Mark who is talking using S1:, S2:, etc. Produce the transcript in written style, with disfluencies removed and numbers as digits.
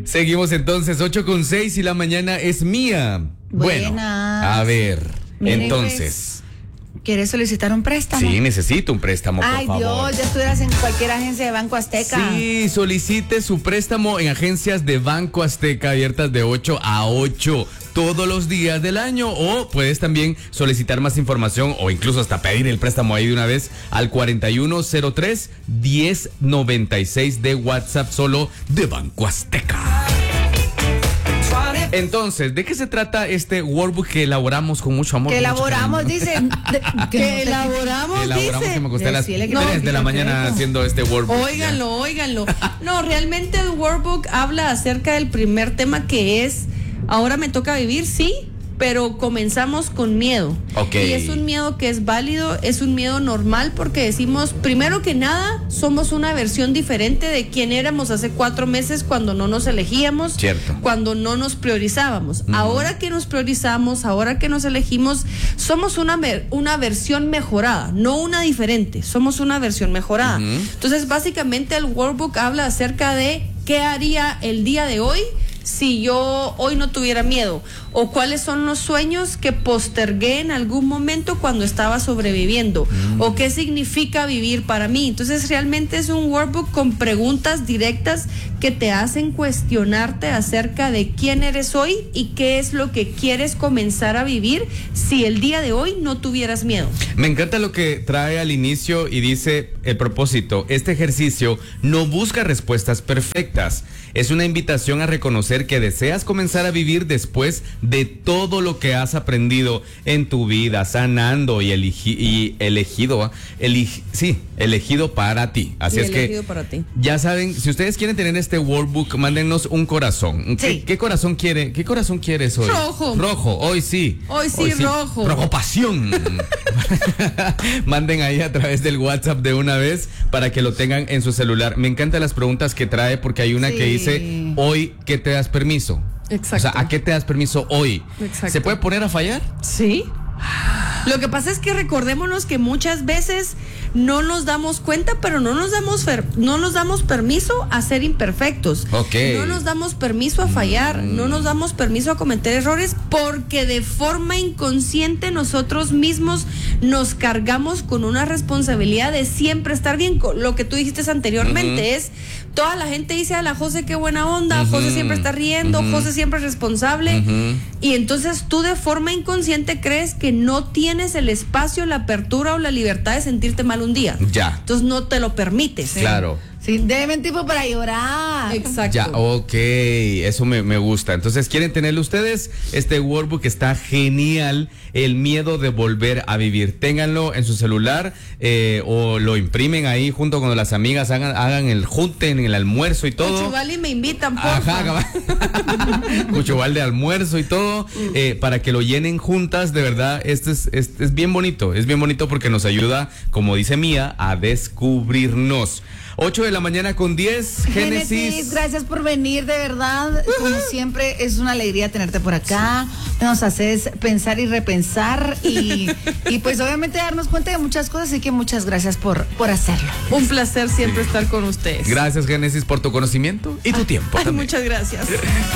S1: Seguimos entonces, 8:06 y la mañana es mía.
S2: Buenas.
S1: Bueno, a ver,
S2: Mire,
S1: entonces.
S2: ¿Quieres solicitar un préstamo?
S1: Sí, necesito un préstamo, por favor.
S2: Ay, Dios, ya estuvieras en cualquier agencia de Banco Azteca.
S1: Sí, solicite su préstamo en agencias de Banco Azteca abiertas de 8 a 8 todos los días del año, o puedes también solicitar más información o incluso hasta pedir el préstamo ahí de una vez al 4103-1096 de WhatsApp solo de Banco Azteca. Entonces, ¿de qué se trata este workbook que elaboramos con mucho amor?
S2: Que
S1: con mucho
S2: elaboramos,
S1: cariño?
S2: dicen. Que elaboramos,
S1: Elaboramos,
S2: dice.
S1: que me acosté a las
S2: Decirle que
S1: 3 de la mañana haciendo este workbook.
S3: Óiganlo. No, realmente el workbook habla acerca del primer tema, que es: ahora me toca vivir, sí, pero comenzamos con miedo.
S1: Ok.
S3: Y es un miedo que es válido, es un miedo normal, porque decimos, primero que nada, somos una versión diferente de quien éramos hace 4 meses cuando no nos elegíamos,
S1: Cierto.
S3: cuando no nos priorizábamos. Ahora que nos priorizamos, ahora que nos elegimos, somos una versión mejorada, no una diferente, somos una versión mejorada. Entonces, básicamente el workbook habla acerca de qué haría el día de hoy si yo hoy no tuviera miedo, o cuáles son los sueños que postergué en algún momento cuando estaba sobreviviendo, o qué significa vivir para mí. Entonces realmente es un workbook con preguntas directas que te hacen cuestionarte acerca de quién eres hoy y qué es lo que quieres comenzar a vivir si el día de hoy no tuvieras miedo.
S1: Me encanta lo que trae al inicio y dice el propósito: este ejercicio no busca respuestas perfectas, es una invitación a reconocer que deseas comenzar a vivir después de todo lo que has aprendido en tu vida, sanando y elegido para ti. Así es que
S3: Para ti.
S1: ya saben, si ustedes quieren tener este workbook, mándennos un corazón.
S2: Sí.
S1: ¿Qué corazón quiere? ¿Qué corazón quieres hoy?
S3: Rojo.
S1: Hoy sí.
S3: Hoy sí, rojo.
S1: Rojo pasión. Manden ahí a través del WhatsApp de una vez para que lo tengan en su celular. Me encantan las preguntas que trae, porque hay una
S2: Sí.
S1: que dice: hoy, ¿qué te das permiso?
S3: Exacto.
S1: O sea, ¿a qué te das permiso hoy?
S3: Exacto.
S1: ¿Se puede poner a fallar?
S3: Sí. Lo que pasa es que recordémonos que muchas veces no nos damos cuenta, pero no nos damos permiso a ser imperfectos.
S1: Ok.
S3: No nos damos permiso a fallar, no nos damos permiso a cometer errores, porque de forma inconsciente nosotros mismos nos cargamos con una responsabilidad de siempre estar bien. Lo que tú dijiste anteriormente es: toda la gente dice a la José qué buena onda, José siempre está riendo, José siempre es responsable, y entonces tú de forma inconsciente crees que no tienes el espacio, la apertura o la libertad de sentirte mal un día.
S1: Ya.
S3: Entonces no te lo permites.
S1: Claro.
S2: Sí, deben tiempo para llorar.
S3: Exacto.
S1: Ya, ok, eso me gusta. Entonces, ¿quieren tenerlo ustedes? Este workbook está genial, el miedo de volver a vivir. Ténganlo en su celular, o lo imprimen ahí junto con las amigas, hagan el junte en el almuerzo y todo.
S3: Cuchubal y me invitan, porfa.
S1: Ajá, Cuchubal de almuerzo y todo, para que lo llenen juntas. De verdad, este es bien bonito, porque nos ayuda, como dice Mía, a descubrirnos. 8:10 a.m.
S2: Génesis, gracias por venir, de verdad. Como siempre, es una alegría tenerte por acá. Nos haces pensar y repensar y pues obviamente darnos cuenta de muchas cosas, así que muchas gracias por hacerlo.
S3: Un placer siempre estar con ustedes.
S1: Gracias, Génesis, por tu conocimiento y tu tiempo
S3: Ay,
S1: también.
S3: muchas gracias.